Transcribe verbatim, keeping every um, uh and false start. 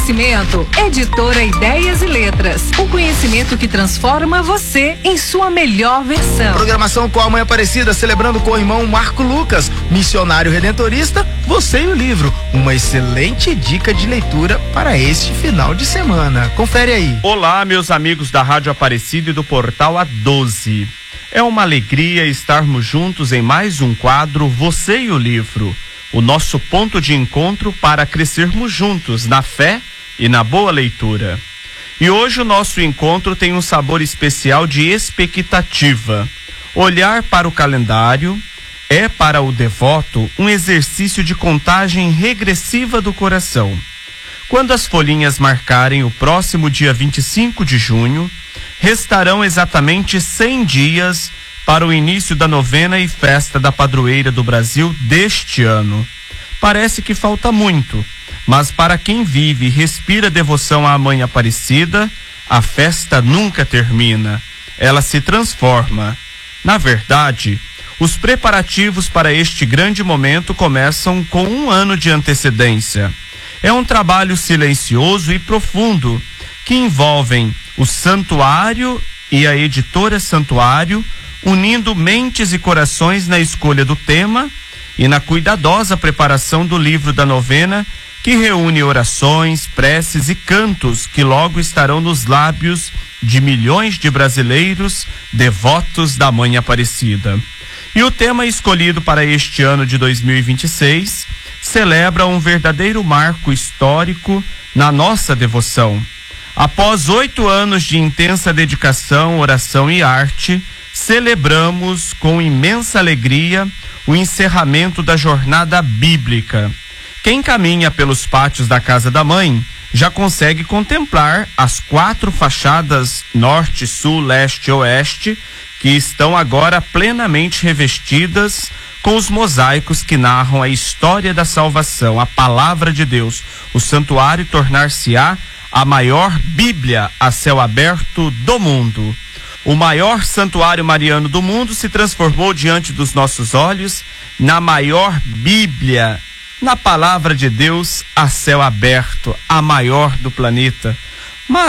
Oferecimento, Editora Ideias e Letras. O conhecimento que transforma você em sua melhor versão. Programação com a Mãe Aparecida, celebrando com o irmão Marco Lucas, missionário redentorista, Você e o Livro. Uma excelente dica de leitura para este final de semana. Confere aí. Olá, meus amigos da Rádio Aparecida e do Portal A doze. É uma alegria estarmos juntos em mais um quadro Você e o Livro. O nosso ponto de encontro para crescermos juntos na fé e na boa leitura. E hoje o nosso encontro tem um sabor especial de expectativa. Olhar para o calendário é, para o devoto, um exercício de contagem regressiva do coração. Quando as folhinhas marcarem o próximo dia vinte e cinco de junho, restarão exatamente cem dias para o início da novena e festa da padroeira do Brasil deste ano. Parece que falta muito, mas para quem vive e respira devoção à Mãe Aparecida, a festa nunca termina, ela se transforma. Na verdade, os preparativos para este grande momento começam com um ano de antecedência. É um trabalho silencioso e profundo, que envolvem o Santuário e a Editora Santuário, unindo mentes e corações na escolha do tema e na cuidadosa preparação do livro da novena, que reúne orações, preces e cantos que logo estarão nos lábios de milhões de brasileiros devotos da Mãe Aparecida. E o tema escolhido para este ano de dois mil e vinte e seis celebra um verdadeiro marco histórico na nossa devoção. Após oito anos de intensa dedicação, oração e arte, celebramos com imensa alegria o encerramento da jornada bíblica. Quem caminha pelos pátios da Casa da Mãe já consegue contemplar as quatro fachadas norte, sul, leste e oeste, que estão agora plenamente revestidas com os mosaicos que narram a história da salvação, a palavra de Deus. O santuário tornar-se-á a maior Bíblia a céu aberto do mundo. O maior santuário mariano do mundo se transformou diante dos nossos olhos na maior Bíblia, na palavra de Deus a céu aberto, a maior do planeta.